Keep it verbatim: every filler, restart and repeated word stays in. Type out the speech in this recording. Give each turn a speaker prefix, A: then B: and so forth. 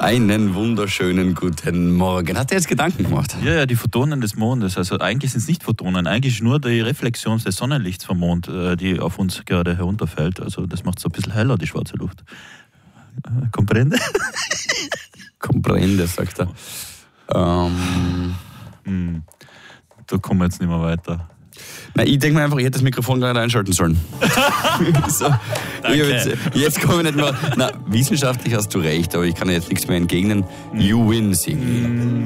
A: Einen wunderschönen guten Morgen. Hat er jetzt Gedanken gemacht?
B: Ja, ja, die Photonen des Mondes. Also eigentlich sind es nicht Photonen, eigentlich nur die Reflexion des Sonnenlichts vom Mond, die auf uns gerade herunterfällt. Also das macht es so ein bisschen heller, die schwarze Luft. Comprende?
A: Comprende, sagt er. Ähm...
B: Hm. Da kommen wir jetzt nicht mehr weiter.
A: Nein, ich denke mir einfach, ich hätte das Mikrofon gar nicht einschalten sollen. so, ich jetzt, jetzt komme ich nicht mehr. Na, wissenschaftlich hast du recht, aber ich kann jetzt nichts mehr entgegnen. You win, Sing.